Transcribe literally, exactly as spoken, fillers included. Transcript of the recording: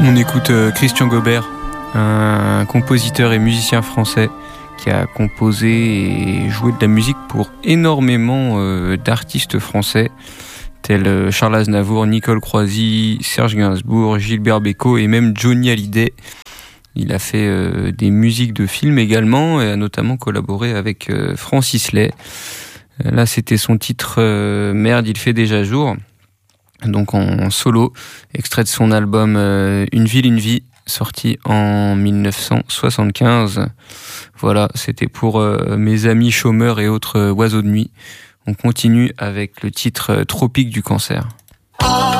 On écoute euh, Christian Gobert, un compositeur et musicien français qui a composé et joué de la musique pour énormément euh, d'artistes français tels Charles Aznavour, Nicole Croisy, Serge Gainsbourg, Gilbert Bécaud et même Johnny Hallyday. Il a fait euh, des musiques de films également et a notamment collaboré avec euh, Francis Lay. Là, c'était son titre euh, Merde, il fait déjà jour. Donc en solo, extrait de son album euh, Une ville, une vie, sorti en dix-neuf cent soixante-quinze. Voilà, c'était pour euh, mes amis chômeurs et autres euh, oiseaux de nuit. On continue avec le titre euh, Tropique du cancer.